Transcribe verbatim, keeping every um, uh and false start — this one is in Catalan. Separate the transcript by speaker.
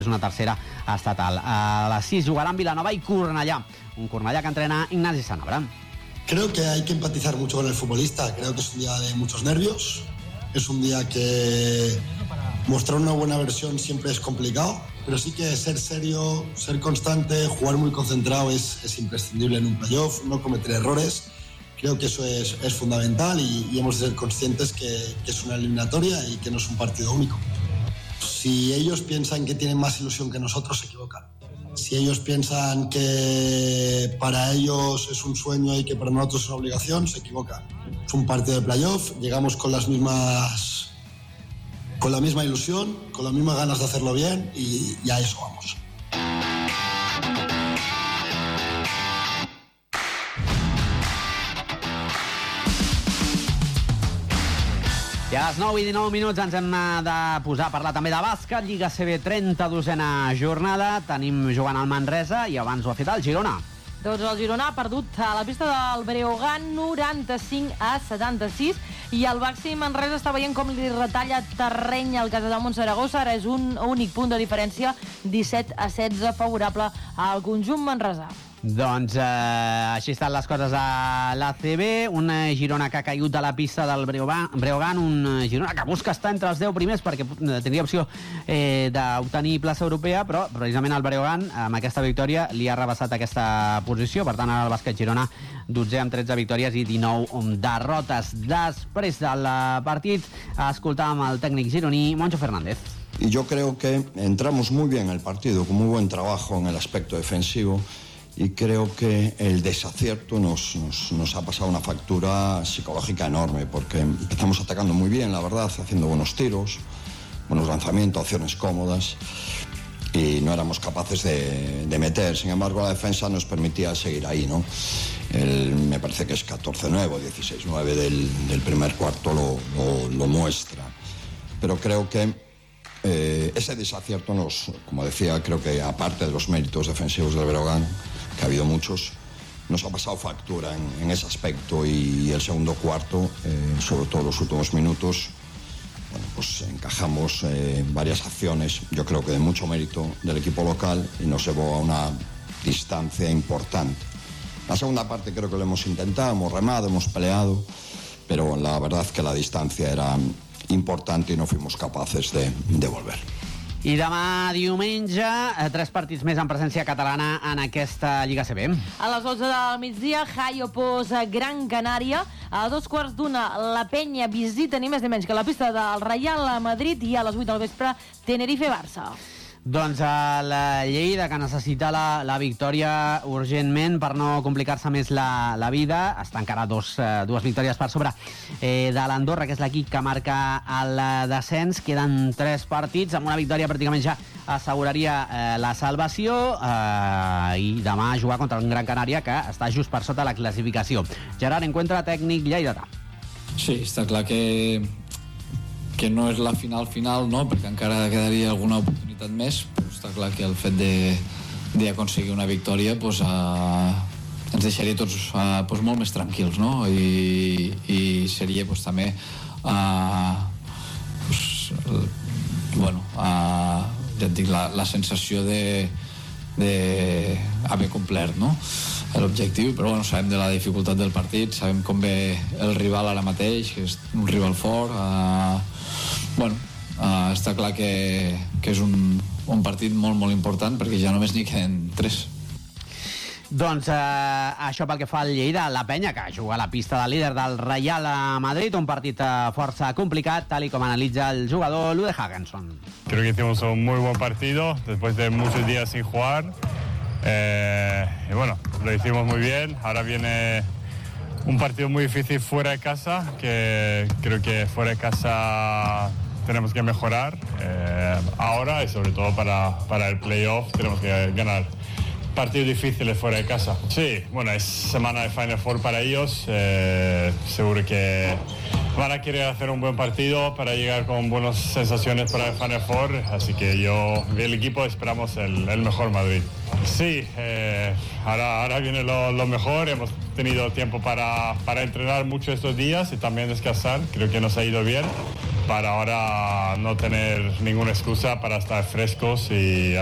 Speaker 1: és una tercera estatal. A les sis jugaran Vilanova i Cornellà, un Cornellà que entrena Ignasi Sanabra.
Speaker 2: Creo que hay que empatizar mucho con el futbolista, creo que es un día de muchos nervios, es un día que mostrar una buena versión siempre es complicado, pero sí que ser serio, ser constante, jugar muy concentrado es, es imprescindible en un playoff, no cometer errores. Creo que eso es, es fundamental y, y hemos de ser conscientes que, que es una eliminatoria y que no es un partido único. Si ellos piensan que tienen más ilusión que nosotros, se equivocan. Si ellos piensan que para ellos es un sueño y que para nosotros es una obligación, se equivocan. Es un partido de playoff, llegamos con las mismas, con la misma ilusión, con las mismas ganas de hacerlo bien y, y a eso vamos.
Speaker 1: I a les nou i dinou minuts ens hem de posar a parlar també de bàsquet. Lliga C B, trenta-dosena jornada. Tenim jugant al Manresa i abans ho ha fet el Girona.
Speaker 3: Doncs el Girona ha perdut a la pista del Breogán noranta-cinc a setanta-sis i el Baxi Manresa està veient com li retalla terreny al Casademont Saragossa. Ara és un únic punt de diferència, disset a setze, favorable al conjunt manresà.
Speaker 1: Doncs eh, així estan les coses a l'A C B. Un Girona que ha caigut de la pista del Breogán, un Girona que busca estar entre els deu primers perquè tindria opció eh, d'obtenir plaça europea, però precisament el Breogán amb aquesta victòria li ha rebassat aquesta posició. Per tant, ara el bàsquet Girona dotze amb tretze victòries i dinou derrotes. Després del partit escoltàvem el tècnic gironí Moncho Fernández.
Speaker 4: Y yo creo que entramos muy bien en el partido, con muy buen trabajo en el aspecto defensivo. Y creo que el desacierto nos, nos, nos ha pasado una factura psicológica enorme, porque empezamos atacando muy bien, la verdad, haciendo buenos tiros, buenos lanzamientos, opciones cómodas, y no éramos capaces de, de meter. Sin embargo, la defensa nos permitía seguir ahí, ¿no? El, me parece que es catorce nueve o dieciséis nueve del, del primer cuarto lo, lo, lo muestra. Pero creo que eh, ese desacierto nos, como decía, creo que aparte de los méritos defensivos del Breogán, que ha habido muchos, nos ha pasado factura en, en ese aspecto, y el segundo cuarto, eh, sobre todo los últimos minutos, bueno, pues encajamos eh, varias acciones, yo creo que de mucho mérito del equipo local, y nos llevó a una distancia importante. La segunda parte creo que lo hemos intentado, hemos remado, hemos peleado, pero la verdad que la distancia era importante y no fuimos capaces de, de volver.
Speaker 1: I demà diumenge, tres partits més en presència catalana en aquesta Lliga C B.
Speaker 3: A les dotze del migdia, Jai oposa Gran Canària. A dos quarts d'una, la Penya visita ni més ni menys que la pista del Reial Madrid, i a les vuit del vespre, Tenerife-Barça.
Speaker 1: Doncs a la Lleida, que necessita la, la victòria urgentment per no complicar-se més la, la vida. Està encara dos, eh, dues victòries per sobre eh, de l'Andorra, que és l'equip que marca el descens. Queden tres partits, amb una victòria pràcticament ja asseguraria eh, la salvació, eh, i demà jugar contra un Gran Canària que està just per sota la classificació. Gerard Encuentra, tècnic lleidatà.
Speaker 5: Sí, està clar que que no és la final final, no? Perquè encara quedaria alguna oportunitat més, però està clar que el fet d'aconseguir una victòria pues, uh, ens deixaria tots uh, pues, molt més tranquils, no? I, i seria pues, també uh, pues, uh, bueno, uh, ja et dic, la, la sensació de, de haver complert, no? L'objectiu, però bueno, sabem de la dificultat del partit, sabem com ve el rival ara mateix, que és un rival fort. Uh, bueno, uh, està clar que, que és un, un partit molt, molt important, perquè ja només n'hi queden tres.
Speaker 1: Doncs eh, això pel que fa al Lleida. La Penya, que juga a la pista del líder del Real Madrid, un partit eh, força complicat, tal y como analiza el jugador Lude Hagenson.
Speaker 6: Creo que hicimos un muy buen partido después de muchos días sin jugar. Eh, y bueno, lo hicimos muy bien. Ahora viene un partido muy difícil fuera de casa, que creo que fuera de casa tenemos que mejorar eh, ahora, y sobre todo para, para el playoff tenemos que ganar partidos difíciles fuera de casa. Sí, bueno, es semana de Final Four para ellos, eh, seguro que van a querer hacer un buen partido para llegar con buenas sensaciones para el Final Four, así que yo y el equipo esperamos el, el mejor Madrid. Sí, eh, ahora, ahora viene lo, lo mejor, hemos tenido tiempo para, para entrenar mucho estos días y también descansar, creo que nos ha ido bien. para ahora no tener ninguna excusa para estar frescos y